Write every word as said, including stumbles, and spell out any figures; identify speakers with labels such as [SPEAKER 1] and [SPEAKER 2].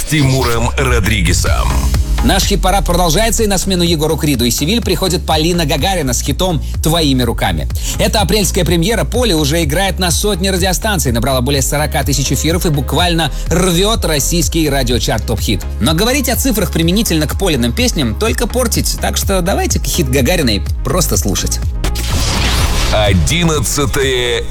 [SPEAKER 1] Тимуром Родригезом.
[SPEAKER 2] Наш хит-парад продолжается, и на смену Егору Криду и Севиль приходит Полина Гагарина с хитом «Твоими руками». Эта апрельская премьера Поли уже играет на сотни радиостанций, набрала более сорок тысяч эфиров и буквально рвет российский радиочарт ТОП-хит. Но говорить о цифрах применительно к Полиным песням только портить, так что давайте-ка хит Гагариной просто слушать.
[SPEAKER 1] Одиннадцатое